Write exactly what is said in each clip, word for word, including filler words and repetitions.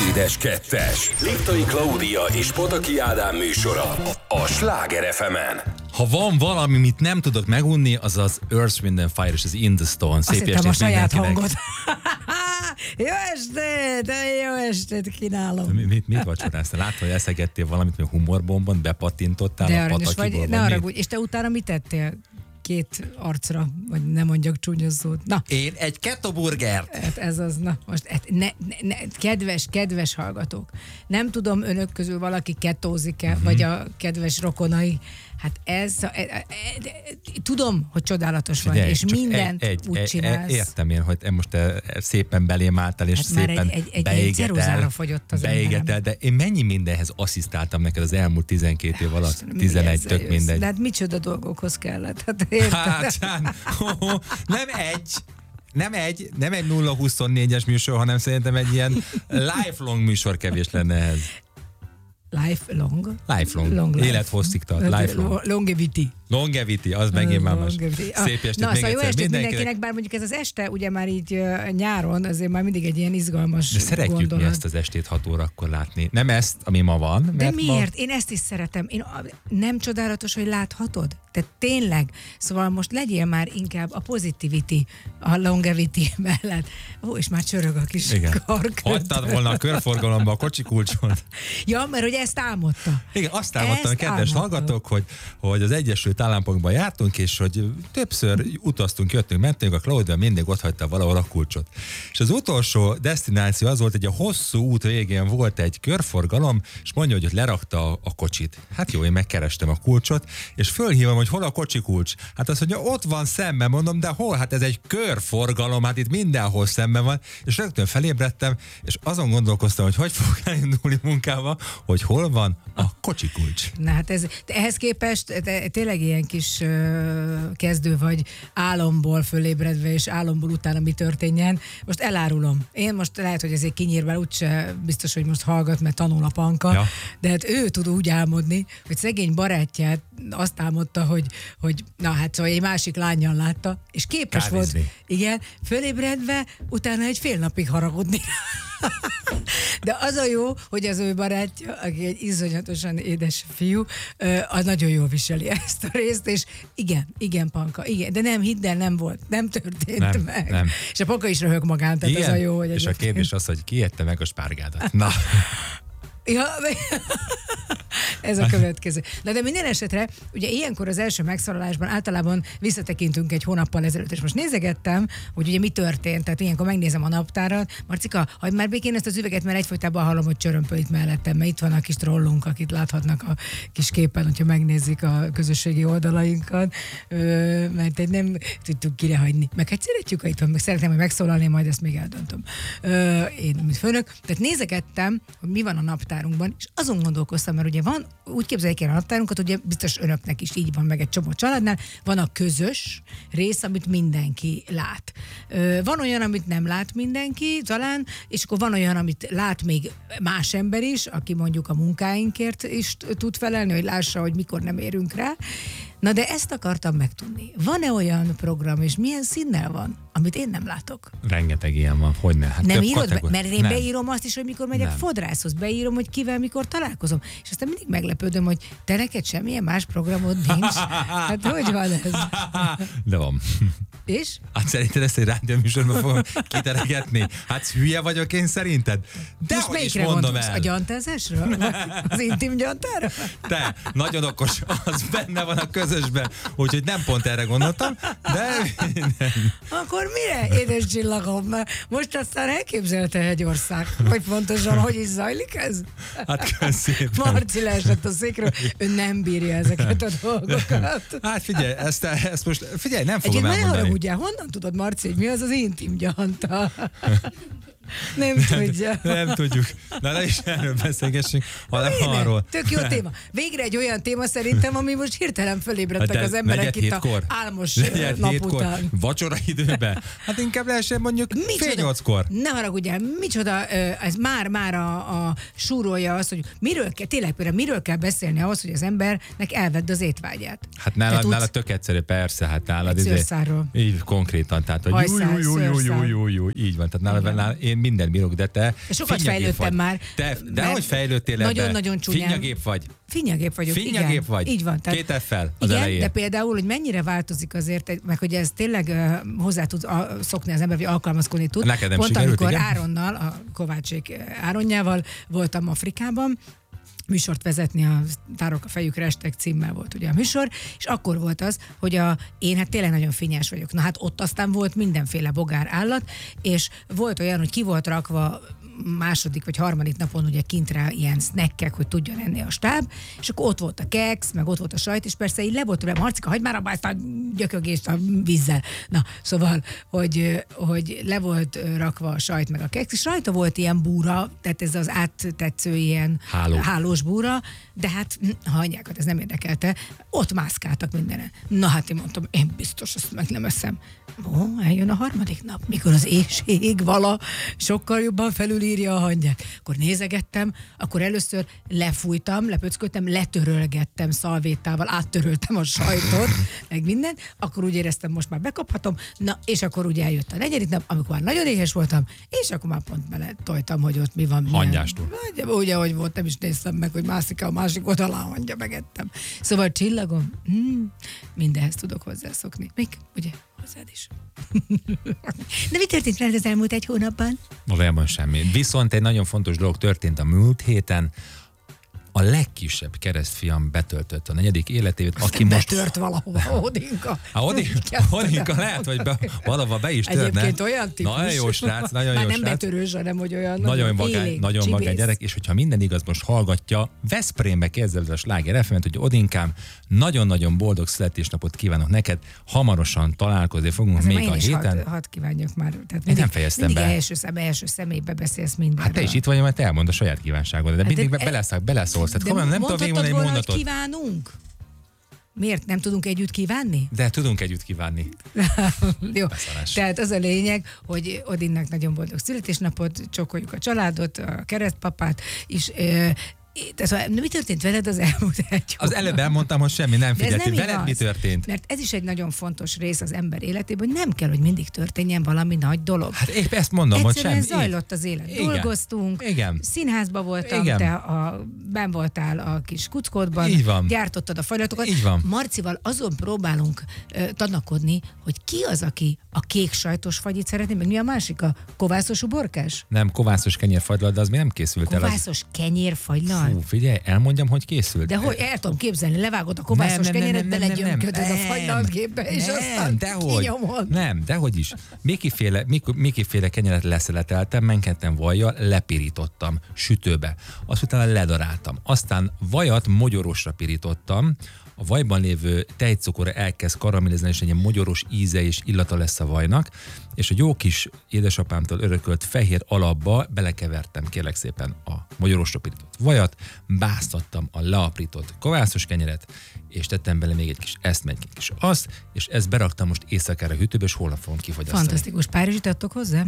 Ebédes kettes. Liptai Klaudia és Pataki Ádám műsora a Sláger ef emen. Ha van valami, amit nem tudok megunni, az az Earth, Wind and Fire és az In the Stone. Szép estét a saját hangot. Jó estét, jó estét kínálom. Mi, mit, mit vacsoráztál? Látod, hogy eszegettél valamit, hogy humorbombon, bepattintottál de a Patakiból? Ne haragudj, és te utána mit tettél? Két arcra, vagy nem mondjak csúnya szót. Na. Én egy ketoburgert. Hát ez az, na most, hát ne, ne, ne, kedves, kedves hallgatók. Nem tudom, önök közül valaki ketózik-e, uh-huh. vagy a kedves rokonai. Hát ez, e, e, e, tudom, hogy csodálatos vagy, és mindent egy, egy, úgy csinálsz. Értem én, hogy most szépen belém álltál, és hát szépen egy, egy, egy, beégetel, fogyott az beégetel, de én mennyi mindenhez asszisztáltam neked az elmúlt tizenkét év alatt, tizenegy, tök jössz? Mindegy. De hát micsoda dolgokhoz kellett, hát érted? Hát, hát oh, nem egy, nem egy, nem egy nulla huszonnégyes műsor, hanem szerintem egy ilyen lifelong műsor kevés lenne ehhez. Lifelong? Lifelong. Long life. Élethosszig tart. Lifelong. Longevity. Longevity, az megint már most. Szép estét, na, még szóval jó egyszer estét mindenkinek, bár mondjuk ez az este, ugye már így uh, nyáron, azért már mindig egy ilyen izgalmas de szeretjük gondolat. mi ezt az estét hat órakor látni. Nem ezt, ami ma van. Mert de miért? Ma... Én ezt is szeretem. Én, nem csodálatos, hogy láthatod? Te tényleg. Szóval most legyél már inkább a positivity, a longevity mellett. Ó, és már csörög a kis karköt. Hagytad volna a körforgalomba a kocsikulcsot. Ja, mert hogy ezt álmodta. Igen, azt álmodtam, kedves álmodta. hallgatók, hogy, hogy az Egyesült Államokban jártunk, és hogy többször utaztunk, jöttünk, mentünk, a Claudia mindig ott hagyta valahol a kulcsot. És az utolsó desztináció az volt, hogy a hosszú út végén volt egy körforgalom, és mondja, hogy ott lerakta a, a kocsit. Hát jó, én megkerestem a kulcsot, és fölhívom, hogy hol a kocsi kulcs. Hát azt mondja, ott van szemben, mondom, de hol? Hát ez egy körforgalom, hát itt mindenhol szemben van, és rögtön felébredtem, és azon gondolkoztam, hogy hogy fogok elindulni munkába, hogy hol van a kocsi kulcs. Na hát ez, ehhez képest te, tényleg ilyen kis uh, kezdő vagy álomból fölébredve, és álomból utána mi történjen. Most elárulom. Én most lehet, hogy ezért kinyírvel úgyse biztos, hogy most hallgat, mert tanul a panka, ja. De hát ő tud úgy álmodni, hogy szegény barátját azt álmodta, hogy, hogy na hát szóval egy másik lánnyal látta, és képes Kávézni. volt, igen, fölébredve, utána egy fél napig haragudni. De az a jó, hogy az ő barátja, aki egy iszonyatosan édes fiú, az nagyon jól viseli ezt a részt, és igen, igen, Panka, igen, de nem, hidd el, nem volt, nem történt nem, meg. Nem. És a Panka is röhög magán, tehát igen, ez a jó, hogy és egyébként... a kérdés az, hogy ki ette meg a spárgádat. Na. Ja, ez a következő. Na de minden esetre, ugye ilyenkor az első megszólalásban általában visszatekintünk egy hónappal ezelőtt, és most nézegettem, hogy ugye mi történt, tehát ilyenkor megnézem a naptárat. Marcika, hagyd már békén ezt az üveget, mert egyfolytában hallom, hogy csörömpöl itt mellettem, mert itt van a kis trollunk, akit láthatnak a kis képen, hogyha megnézik a közösségi oldalainkat, Ö, mert egy nem tudtuk kirehagyni. Meg hát szeretjük, ha itt van, meg szeretném, hogy megszólalni, majd ezt még eldöntöm. Ö, én, mint főnök. Tehát nézegettem, hogy mi van a naptárunkban, és azon gondolkoztam, mert ugye van, úgy képzeljék el a naptárunkat, ugye biztos önöknek is így van, meg egy csomó családnál, van a közös rész, amit mindenki lát. Ö, van olyan, amit nem lát mindenki, talán, és akkor van olyan, amit lát még más ember is, aki mondjuk a munkáinkért is tud felelni, hogy lássa, hogy mikor nem érünk rá. Na de ezt akartam megtudni. Van-e olyan program, és milyen színnel van, amit én nem látok? Rengeteg ilyen van, hogyne. Hát nem írod be, mert én nem. beírom azt is, hogy mikor megyek nem. fodrászhoz, beírom, hogy kivel mikor találkozom. És aztán mindig meglepődöm, hogy te neked semmilyen más programod nincs. Hát hogy van ez? De van. És? Hát szerinted ezt egy rádióműsorban fogom kiteregetni? Hát hülye vagyok én szerinted? De most melyikre gondolsz? A gyantázásra? Az intim gyantára? Te, nagyon okos, az benne van a közösben, úgyhogy nem pont erre gondoltam, de... Akkor mire, édes csillagom? Most aztán elképzelte egy ország, hogy pontosan hogy is zajlik ez? Hát köszönöm. Marci leesett a székről, ő nem bírja ezeket a dolgokat. Hát figyelj, ezt, ezt most, figyelj, nem fogom Egyébként elmondani. Ugye, honnan tudod, Marci, hogy mi az az intim gyanta? Nem tudja. Nem, nem tudjuk. Na, ne is erről beszélgessünk, hanem arról. Tök jó téma. Végre egy olyan téma szerintem, ami most hirtelen fölébredtek hát az emberek itt a álmos nap után. Vacsora időben? Hát inkább lehessen mondjuk fél nyolckor. Ne haragudjál, micsoda, ez már-már a, a súrolja azt, hogy miről kell, tényleg például miről kell beszélni ahhoz, hogy az embernek elvedd az étvágyát. Hát nálad, nálad tök egyszerű, persze, hát nálad egy szőrszárról. Így konkrétan, tehát hogy jó, jó, jó, jó, jó, jó, jó, így van. Tehát nálad, nálad, én minden bírok, de te sokat finnyagép fejlődtem vagy. már. Te, de hogy fejlődtél ebbe? Nagyon-nagyon csúnyán. Finnyagép vagy. Finnyagép vagyok, Finnyagép igen. vagy. Így van. Két F-fel az igen, elején. de például, hogy mennyire változik azért, meg hogy ez tényleg uh, hozzá tud uh, szokni az ember, vagy alkalmazkodni tud. Neked nem Pont sikerült, amikor igen? Áronnal, a Kovácsék Áronnyával voltam Afrikában, műsort vezetni, a Tárok a fejükre estek címmel volt ugye a műsor, és akkor volt az, hogy a, én hát tényleg nagyon finnyás vagyok. Na hát ott aztán volt mindenféle bogár állat, és volt olyan, hogy ki volt rakva második vagy harmadik napon ugye kintre ilyen snackek, hogy tudjon enni a stáb, és akkor ott volt a keksz, meg ott volt a sajt, és persze így le volt tőle, Marcika, hagyd már abba ezt a gyökögést a vízzel. Na, szóval, hogy, hogy le volt rakva a sajt, meg a keksz, és rajta volt ilyen búra, tehát ez az áttetsző ilyen Háló. hálós búra, de hát ha anyákat ez nem érdekelte, ott mászkáltak mindenen. Na hát én mondtam, én biztos ezt meg nem eszem. Ó, eljön a harmadik nap, mikor az éhség vala sokkal jobban felülírja a hangyát. Akkor nézegettem, akkor először lefújtam, lepöcköltem, letörölgettem szalvétával, áttöröltem a sajtot, meg mindent, akkor úgy éreztem, most már bekaphatom, na, és akkor ugye eljött a negyedik nap, amikor már nagyon éhes voltam, és akkor már pont bele tojtam, hogy ott mi van. Hangyástól. Milyen, ugye, hogy volt, nem is néztem meg, hogy mászik a másik oldalán hangya, megettem. Szóval csillagom, hmm, mindenhez tudok hozzászokni. Még, ugye, hozzád is. De mi történt veled az elmúlt egy hónapban? Valójában semmi. Viszont egy nagyon fontos dolog történt a múlt héten. A legkisebb keresztfiam betöltött a negyedik életévét, aki most... Betört valahova, Odinka. A Odinka, Odinka lehet, hogy be, valahova be is törne. Egyébként olyan típus. Nagyon jó srác, nagyon Már jó nem srác. betörős, hanem hogy olyan Nagyon nagyon vagány, élénk, nagyon csibész. vagány gyerek, és hogyha minden igaz, most hallgatja, Veszprémbe kezdve a Sláger ef emet, hogy Odinkám, nagyon-nagyon boldog születésnapot kívánok neked, hamarosan találkozni fogunk Azért még én a is héten. Hadd had kívánjak már. Tehát Én mindig, nem fejeztem mindig be. első, szem, első személybe beszélsz mindenről. Hát te is itt vagy, mert te elmond a saját kívánságodat, de Hát mindig de- be- beleszak, beleszólsz. Tehát De komolyan nem tudom mondhattad végigmondani egy volna, hogy mondatot. kívánunk? Miért nem tudunk együtt kívánni? De tudunk együtt kívánni. Jó. Beszarás. Tehát az a lényeg, hogy Odinnak nagyon boldog születésnapot, csokoljuk a családot, a keresztpapát, és ö, tehát, mi történt veled az elmúlt egy Az előbb elmondtam, hogy semmi nem De ez figyelti. nem Veled igaz, mi történt? Mert ez is egy nagyon fontos rész az ember életében, hogy nem kell, hogy mindig történjen valami nagy dolog. Hát épp ezt mondom, hogy Egyszerűen semmi. zajlott az élet. Igen. Dolgoztunk, Igen. színházba voltam, Igen. te a, benn voltál a kis kuckódban, Így van. gyártottad a fajlatokat. Így van. Marcival azon próbálunk uh, tanakodni, hogy ki az, aki a kék sajtos fagyit szeretné, meg mi a másik, a kovászos uborkás? Nem, kovászos kenyérfagylalt, de az még nem készült el. Az... Kovászos kenyérfagylal? Fú, figyelj, elmondjam, hogy készült. De hogy el tudom képzelni, levágod a kovászos kenyeret, belegyömködöd a fagylaltgépbe, és aztán dehogy, kinyomod. nem, dehogy is. Mikiféle, mik, mikiféle kenyeret leszeleteltem, menkedtem vajjal, lepirítottam sütőbe. Azt utána ledaráltam. Aztán vajat mogyorosra pirítottam, a vajban lévő tejcukor elkezd karamellizni, és egy ilyen mogyoros íze és illata lesz a vajnak, és a jó kis édesapámtól örökölt fehér alapba belekevertem kérlek szépen a mogyorosra pirított vajat, báztattam a leaprított kovászos kenyeret, és tettem bele még egy kis ezt, meg egy kis azt, és ezt beraktam most éjszakára a hűtőbe, és holnap fogom kifogyasztani. Fantasztikus. Párizsit adtok hozzá?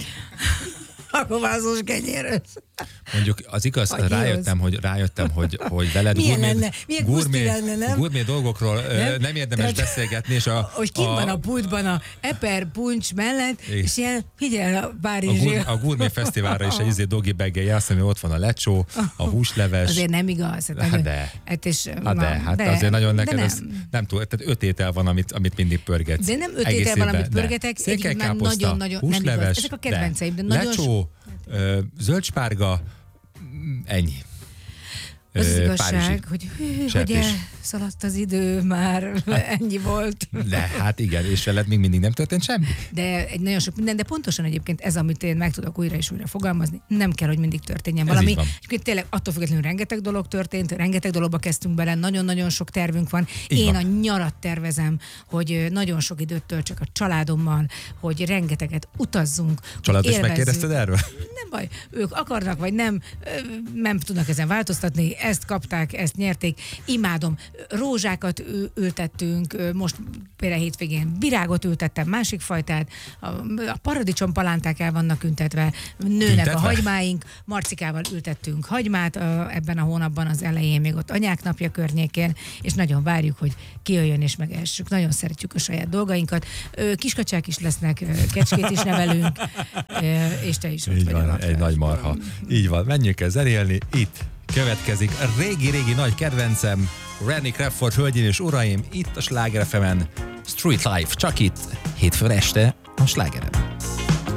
A kovászos kenyérhez. Mondjuk az igaz, Hagyj rájöttem, hogy, rájöttem, hogy, hogy veled Milyen gurmé, lenne? Milyen guszti lenne, nem? gurmé dolgokról nem, Nem? nem érdemes Tehát- beszélgetni, és a, Hogy kint van a pultban a eper puncs mellett, Igen. és ilyen, figyelj a a, Párizsi. gur, a gurmé fesztiválra is egy izé dogi baggelje, azt mondja, ott van a lecsó, a húsleves. Azért nem igaz. Hát, Hát nagyon- de. Hát, és, Hát de, hát de, azért nagyon de neked nem. ez nem túl, tehát öt étel van, amit, amit mindig pörgetsz. De nem öt Egész étel van, évben. amit De. pörgetek, egyébként már Székelykáposzta, nagyon-nagyon- nem igaz. húsleves, Ezek a kedvenceim, de nagyon lecsó, ö, zöldspárga, mm, ennyi. Az az Ö, igazság, párizsi. hogy hű, hogy Sertés. elszaladt az idő, már ennyi volt. De hát igen, és veled még mindig nem történt semmi. De egy nagyon sok minden, de pontosan egyébként ez, amit én meg tudok újra és újra fogalmazni, nem kell, hogy mindig történjen Ez valami. így van. Egyébként tényleg attól függetlenül rengeteg dolog történt, rengeteg dologba kezdtünk bele, nagyon-nagyon sok tervünk van. Így Én van. a nyarat tervezem, hogy nagyon sok időt töltsek a családommal, hogy rengeteget utazzunk. Család hogy is élvezzük. megkérdezted erről? Nem baj, ők akarnak, vagy nem, ö, nem tudnak ezen változtatni, ezt kapták, ezt nyerték. Imádom. Rózsákat ültettünk, most például hétvégén virágot ültettem, másik fajtát, a, a paradicsom palánták el vannak üntetve, nőnek Tüntetve? a hagymáink, Marcikával ültettünk hagymát a, ebben a hónapban az elején, még ott anyák napja környékén, és nagyon várjuk, hogy kijöjjön és megessük. Nagyon szeretjük a saját dolgainkat. Kiskacsák is lesznek, kecskét is nevelünk, és te is ott Így vagy van, a egy nagy marha. Így van, menjünk el zenélni, itt következik a régi-régi nagy kedvencem, Randy Crawford, hölgyeim és uraim, itt a Sláger ef emen, Street Life, csak itt, hétfő este a Slágeren.